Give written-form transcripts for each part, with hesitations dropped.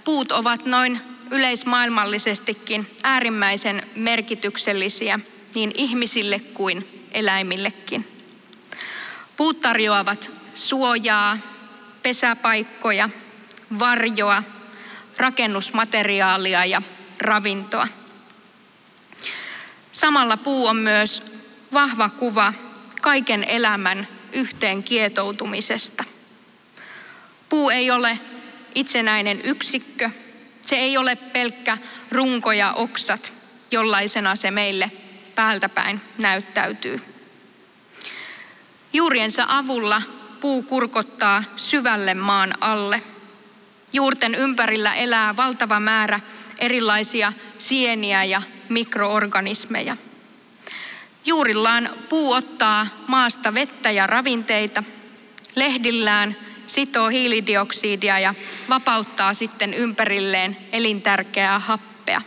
puut ovat noin yleismaailmallisestikin äärimmäisen merkityksellisiä niin ihmisille kuin eläimillekin. Puut tarjoavat suojaa, pesäpaikkoja, varjoa, rakennusmateriaalia ja ravintoa. Samalla puu on myös vahva kuva kaiken elämän yhteen kietoutumisesta. Puu ei ole itsenäinen yksikkö, se ei ole pelkkä runko ja oksat, jollaisena se meille päältäpäin näyttäytyy. Juuriensa avulla puu kurkottaa syvälle maan alle. Juurten ympärillä elää valtava määrä erilaisia sieniä ja mikroorganismeja. Juurillaan puu ottaa maasta vettä ja ravinteita, lehdillään sitoo hiilidioksidia ja vapauttaa sitten ympärilleen elintärkeää happea.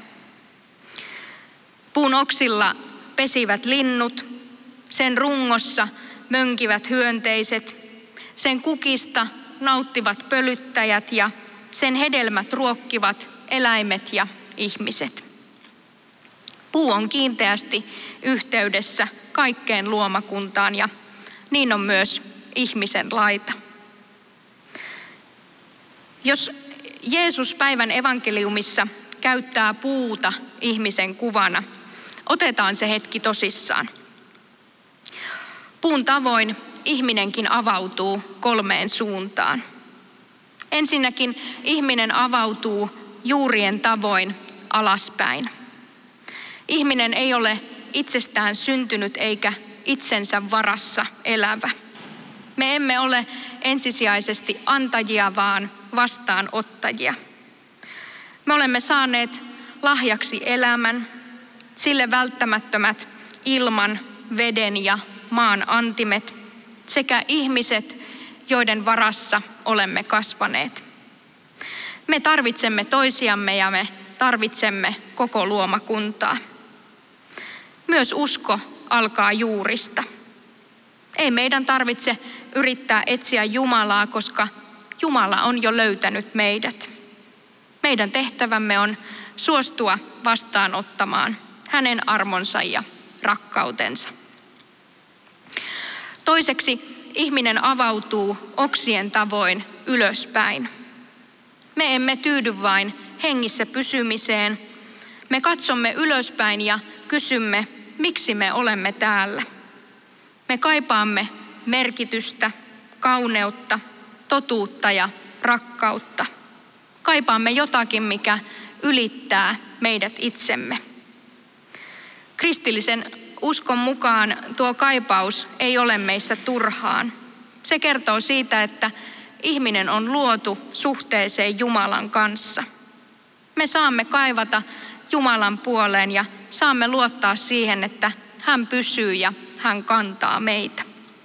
Puun oksilla pesivät linnut, sen rungossa mönkivät hyönteiset, sen kukista nauttivat pölyttäjät ja sen hedelmät ruokkivat eläimet ja ihmiset. Puu on kiinteästi yhteydessä kaikkeen luomakuntaan ja niin on myös ihmisen laita. Jos Jeesus päivän evankeliumissa käyttää puuta ihmisen kuvana, otetaan se hetki tosissaan. Puun tavoin ihminenkin avautuu 3 suuntaan. Ensinnäkin ihminen avautuu juurien tavoin alaspäin. Ihminen ei ole itsestään syntynyt eikä itsensä varassa elävä. Me emme ole ensisijaisesti antajia, vaan vastaanottajia. Me olemme saaneet lahjaksi elämän, sille välttämättömät ilman, veden ja maan antimet sekä ihmiset, joiden varassa olemme kasvaneet. Me tarvitsemme toisiamme ja me tarvitsemme koko luomakuntaa. Myös usko alkaa juurista. Ei meidän tarvitse yrittää etsiä Jumalaa, koska Jumala on jo löytänyt meidät. Meidän tehtävämme on suostua vastaanottamaan hänen armonsa ja rakkautensa. Toiseksi ihminen avautuu oksien tavoin ylöspäin. Me emme tyydy vain hengissä pysymiseen. Me katsomme ylöspäin ja kysymme, miksi me olemme täällä. Me kaipaamme merkitystä, kauneutta, totuutta ja rakkautta. Kaipaamme jotakin, mikä ylittää meidät itsemme. Kristillisen uskon mukaan tuo kaipaus ei ole meissä turhaan. Se kertoo siitä, että ihminen on luotu suhteeseen Jumalan kanssa. Me saamme kaivata Jumalan puoleen ja saamme luottaa siihen, että hän pysyy ja hän kantaa meitä.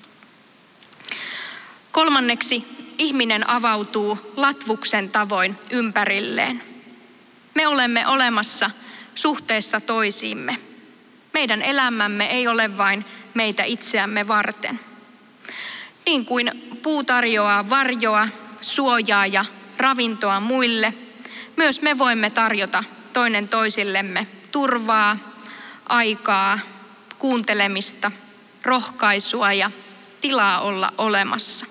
Kolmanneksi ihminen avautuu latvuksen tavoin ympärilleen. Me olemme olemassa suhteessa toisiimme. Meidän elämämme ei ole vain meitä itseämme varten. Niin kuin puu tarjoaa varjoa, suojaa ja ravintoa muille, myös me voimme tarjota toinen toisillemme turvaa, aikaa, kuuntelemista, rohkaisua ja tilaa olla olemassa.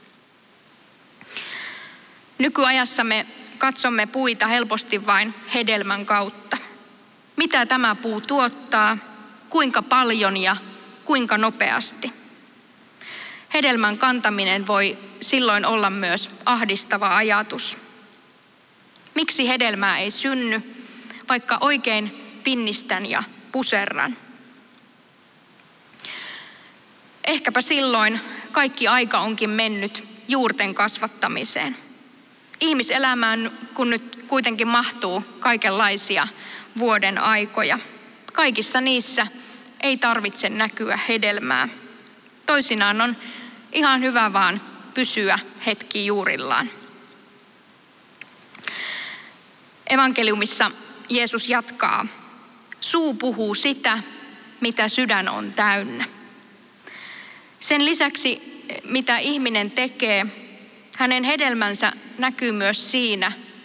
Nykyajassa me katsomme puita helposti vain hedelmän kautta. Mitä tämä puu tuottaa, kuinka paljon ja kuinka nopeasti. Hedelmän kantaminen voi silloin olla myös ahdistava ajatus. Miksi hedelmää ei synny, vaikka oikein pinnistän ja puserran? Ehkäpä silloin kaikki aika onkin mennyt juurten kasvattamiseen. Ihmiselämään, kun nyt kuitenkin mahtuu kaikenlaisia vuoden aikoja. Kaikissa niissä ei tarvitse näkyä hedelmää. Toisinaan on ihan hyvä vaan pysyä hetki juurillaan. Evankeliumissa Jeesus jatkaa. Suu puhuu sitä, mitä sydän on täynnä. Sen lisäksi, mitä ihminen tekee, hänen hedelmänsä näkyy myös siinä,